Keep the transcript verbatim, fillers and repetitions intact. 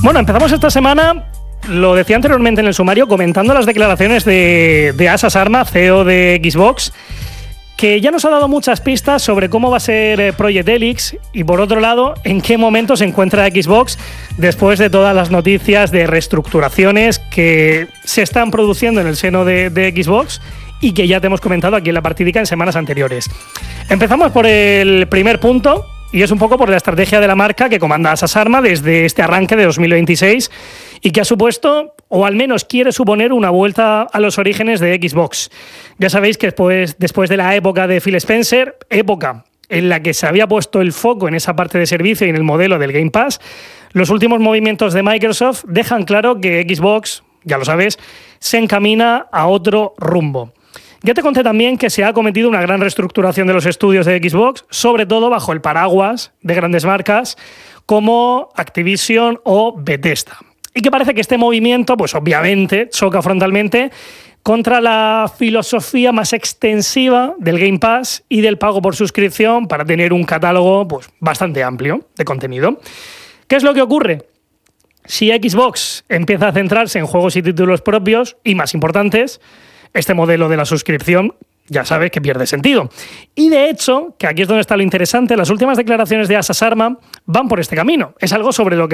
Bueno, empezamos esta semana, lo decía anteriormente en el sumario, comentando las declaraciones de, de Asas Arma, C E O de Xbox, que ya nos ha dado muchas pistas sobre cómo va a ser Project Helix y, por otro lado, en qué momento se encuentra Xbox después de todas las noticias de reestructuraciones que se están produciendo en el seno de, de Xbox y que ya te hemos comentado aquí en la partidica en semanas anteriores. Empezamos por el primer punto, y es un poco por la estrategia de la marca que comanda Asas Arma desde este arranque de dos mil veintiséis y que ha supuesto, o al menos quiere suponer, una vuelta a los orígenes de Xbox. Ya sabéis que después, después de la época de Phil Spencer, época en la que se había puesto el foco en esa parte de servicio y en el modelo del Game Pass, los últimos movimientos de Microsoft dejan claro que Xbox, ya lo sabes, se encamina a otro rumbo. Ya te conté también que se ha cometido una gran reestructuración de los estudios de Xbox, sobre todo bajo el paraguas de grandes marcas como Activision o Bethesda. Y que parece que este movimiento, pues obviamente, choca frontalmente contra la filosofía más extensiva del Game Pass y del pago por suscripción para tener un catálogo pues, bastante amplio de contenido. ¿Qué es lo que ocurre? Si Xbox empieza a centrarse en juegos y títulos propios y más importantes, este modelo de la suscripción ya sabes que pierde sentido. Y de hecho, que aquí es donde está lo interesante, las últimas declaraciones de Asas Arma van por este camino. Es algo sobre lo que